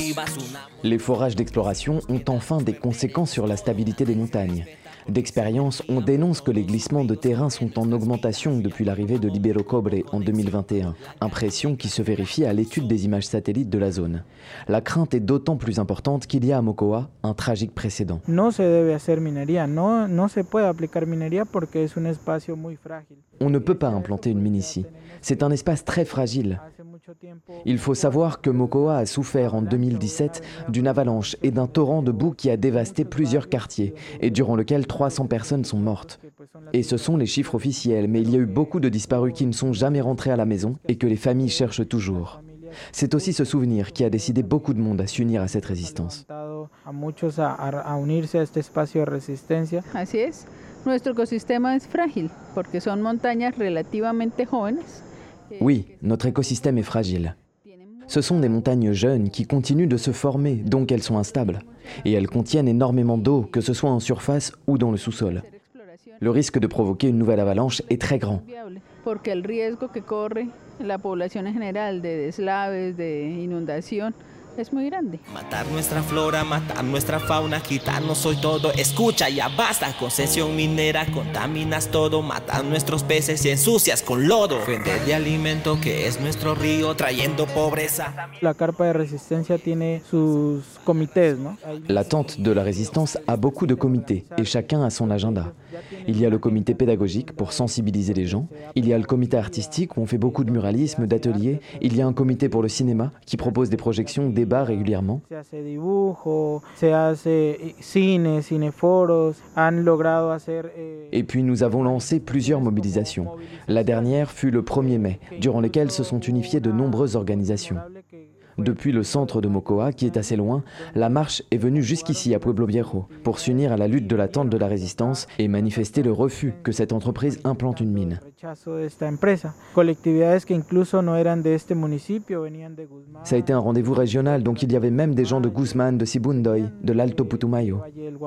Les forages d'exploration ont enfin des conséquences sur la stabilité des montagnes. D'expérience, on dénonce que les glissements de terrain sont en augmentation depuis l'arrivée de l'Iberocobre en 2021, impression qui se vérifie à l'étude des images satellites de la zone. La crainte est d'autant plus importante qu'il y a à Mocoa un tragique précédent. No se debe hacer minería, no se puede aplicar minería porque es un espacio muy frágil. On ne peut pas implanter une mine ici. C'est un espace très fragile. Il faut savoir que Mocoa a souffert en 2017 d'une avalanche et d'un torrent de boue qui a dévasté plusieurs quartiers et durant lequel 300 personnes sont mortes. Et ce sont les chiffres officiels, mais il y a eu beaucoup de disparus qui ne sont jamais rentrés à la maison et que les familles cherchent toujours. C'est aussi ce souvenir qui a décidé beaucoup de monde à s'unir à cette résistance. Así es. Nuestro ecosistema es frágil porque son montañas relativamente jóvenes. Oui, notre écosystème est fragile. Ce sont des montagnes jeunes qui continuent de se former, donc elles sont instables. Et elles contiennent énormément d'eau, que ce soit en surface ou dans le sous-sol. Le risque de provoquer une nouvelle avalanche est très grand. Porque el riesgo que corre la población en general de deslaves, de inundación, es muy grande. Matar nuestra flora, matar nuestra fauna, quitarnos hoy todo. Escucha, ya basta, concesión minera, contaminas todo, matas nuestros peces y ensucias con lodo. Fuente de alimento que es nuestro río, trayendo pobreza. La carpa de resistencia tiene sus comités, ¿no? La tente de la résistance a beaucoup de comités et chacun a son agenda. Il y a le comité pédagogique pour sensibiliser les gens, il y a le comité artistique où on fait beaucoup de muralisme, d'ateliers, il y a un comité pour le cinéma qui propose des projections, débats régulièrement. Et puis nous avons lancé plusieurs mobilisations. La dernière fut le 1er mai, durant lesquelles se sont unifiées de nombreuses organisations. Depuis le centre de Mocoa, qui est assez loin, la marche est venue jusqu'ici à Pueblo Viejo pour s'unir à la lutte de la tente de la résistance et manifester le refus que cette entreprise implante une mine. Ça a été un rendez-vous régional, donc il y avait même des gens de Guzmán, de Sibundoy, de l'Alto Putumayo.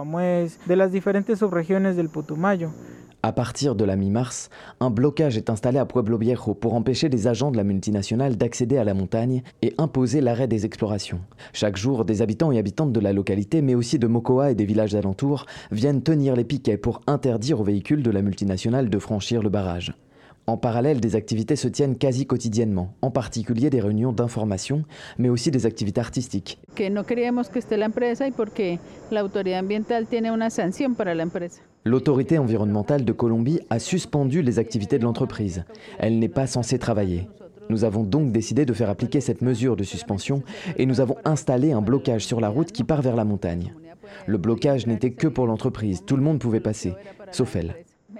À partir de la mi-mars, un blocage est installé à Pueblo Viejo pour empêcher les agents de la multinationale d'accéder à la montagne et imposer l'arrêt des explorations. Chaque jour, des habitants et habitantes de la localité, mais aussi de Mocoa et des villages alentours, viennent tenir les piquets pour interdire aux véhicules de la multinationale de franchir le barrage. En parallèle, des activités se tiennent quasi quotidiennement, en particulier des réunions d'information, mais aussi des activités artistiques. Que no queríamos que esté la empresa y porque la autoridad ambiental tiene una sanción para la empresa. L'autorité environnementale de Colombie a suspendu les activités de l'entreprise. Elle n'est pas censée travailler. Nous avons donc décidé de faire appliquer cette mesure de suspension et nous avons installé un blocage sur la route qui part vers la montagne. Le blocage n'était que pour l'entreprise, tout le monde pouvait passer, sauf elle.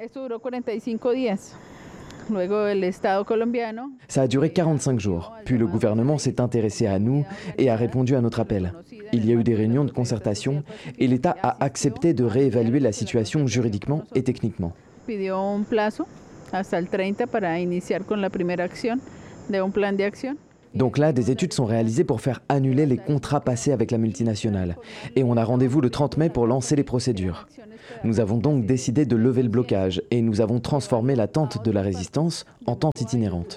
Ça a duré 45 jours, puis le gouvernement s'est intéressé à nous et a répondu à notre appel. Il y a eu des réunions de concertation et l'État a accepté de réévaluer la situation juridiquement et techniquement. Pidió un plazo hasta el 30 para iniciar con la primera acción de un plan de acción. Donc là, des études sont réalisées pour faire annuler les contrats passés avec la multinationale. Et on a rendez-vous le 30 mai pour lancer les procédures. Nous avons donc décidé de lever le blocage et nous avons transformé la tente de la résistance en tente itinérante.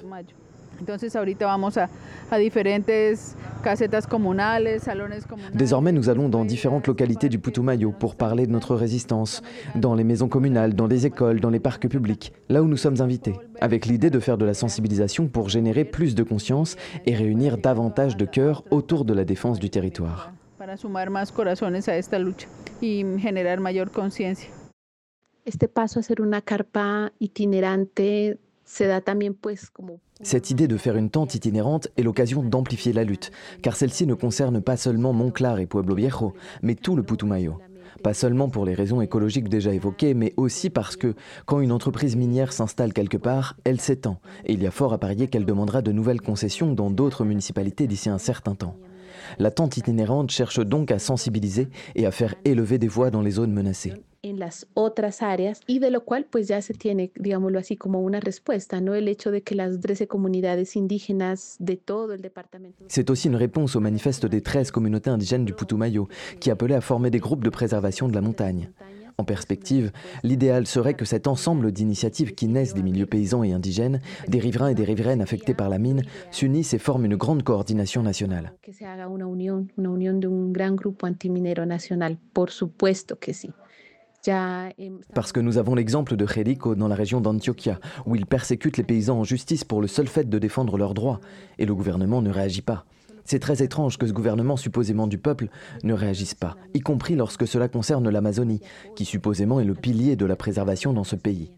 Désormais, nous allons dans différentes localités du Putumayo pour parler de notre résistance, dans les maisons communales, dans les écoles, dans les parcs publics, là où nous sommes invités, avec l'idée de faire de la sensibilisation pour générer plus de conscience et réunir davantage de cœurs autour de la défense du territoire. Para sumar más corazones a esta lucha y generar mayor conciencia. Este paso a ser una carpa itinerante se da también pues como. Cette idée de faire une tente itinérante est l'occasion d'amplifier la lutte, car celle-ci ne concerne pas seulement Monclar et Pueblo Viejo, mais tout le Putumayo. Pas seulement pour les raisons écologiques déjà évoquées, mais aussi parce que, quand une entreprise minière s'installe quelque part, elle s'étend, et il y a fort à parier qu'elle demandera de nouvelles concessions dans d'autres municipalités d'ici un certain temps. La tente itinérante cherche donc à sensibiliser et à faire élever des voix dans les zones menacées. En las otras áreas y de lo cual pues ya se tiene, digámoslo así, como una respuesta, ¿no? El hecho de que las 13 comunidades indígenas de todo el departamento. C'est aussi une réponse au manifeste des 13 communautés indigènes du Putumayo qui appelait à former des groupes de préservation de la montagne. En perspective, l'idéal serait que cet ensemble d'initiatives qui naissent des milieux paysans et indigènes, des riverains et des riveraines affectés par la mine, s'unissent et forment une grande coordination nationale. Que se haga una unión de un gran grupo antiminero nacional, por supuesto que sí. Parce que nous avons l'exemple de Jerico dans la région d'Antioquia, où ils persécutent les paysans en justice pour le seul fait de défendre leurs droits, et le gouvernement ne réagit pas. C'est très étrange que ce gouvernement supposément du peuple ne réagisse pas, y compris lorsque cela concerne l'Amazonie, qui supposément est le pilier de la préservation dans ce pays.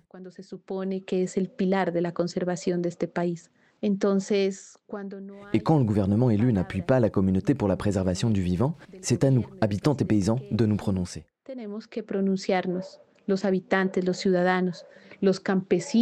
Et quand le gouvernement élu n'appuie pas la communauté pour la préservation du vivant, c'est à nous, habitants et paysans, de nous prononcer. Tenemos que pronunciarnos, los habitantes, los ciudadanos, los campesinos.